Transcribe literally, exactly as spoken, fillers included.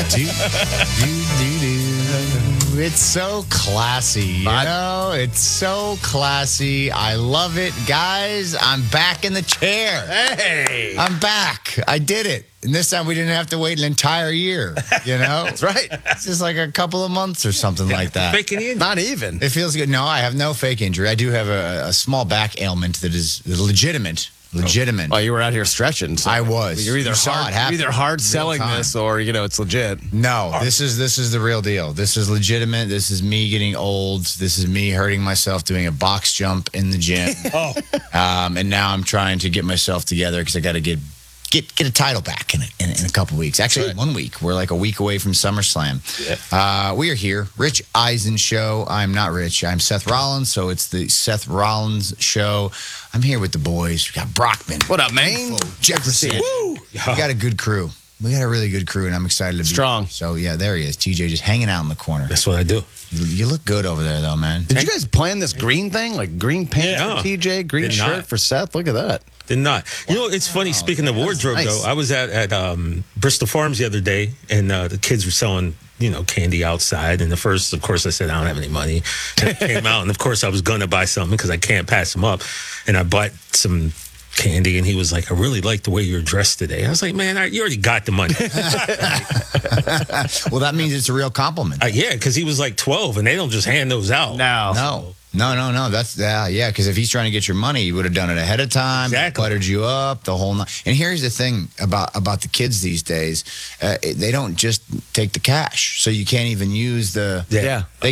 do, do, do, do. It's so classy, you know? It's so classy. I love it. Guys, I'm back in the chair. Hey. I'm back. I did it. And this time we didn't have to wait an entire year, you know? That's right. It's just like a couple of months or something like that. Faking in. Not even. It feels good. No, I have no fake injury. I do have a, a small back ailment that is legitimate. Legitimate. Oh, you were out here stretching. So I was. You're either You saw hard, it happen you're either hard real selling time. this or, you know, it's legit. No, this is this is the real deal. This is legitimate. This is me getting old. This is me hurting myself doing a box jump in the gym. Oh. Um, and now I'm trying to get myself together because I got to get get get a title back in a, in, in a couple weeks. Actually, Right. one week. We're like a week away from SummerSlam. Yeah. Uh, we are here, Rich Eisen Show. I'm not Rich. I'm Seth Rollins, so it's the Seth Rollins Show. I'm here with the boys. We got Brockman. What up, man? Jefferson. Woo. We got a good crew. We got a really good crew, and I'm excited to be Strong. here. So, yeah, there he is. T J just hanging out in the corner. That's what I do. You, you look good over there, though, man. Did you guys plan this green thing? Like green pants Yeah. for T J, green Did shirt not. for Seth? Look at that. Did not. You know, it's funny. Speaking of wardrobe, nice. though, I was at at um, Bristol Farms the other day, and uh, the kids were selling, you know, candy outside. And the first, of course, I said I don't have any money. And I came out, and of course, I was gonna buy something because I can't pass them up. And I bought some candy, and he was like, "I really like the way you're dressed today." I was like, "Man, I, you already got the money." Well, that means it's a real compliment. uh, yeah, because he was like twelve, and they don't just hand those out. No. No. No, no, no. That's yeah, yeah. Because if he's trying to get your money, he would have done it ahead of time. Exactly. Buttered you up the whole night. And here's the thing about about the kids these days: uh, they don't just take the cash, so you can't even use the. Yeah. Yeah. They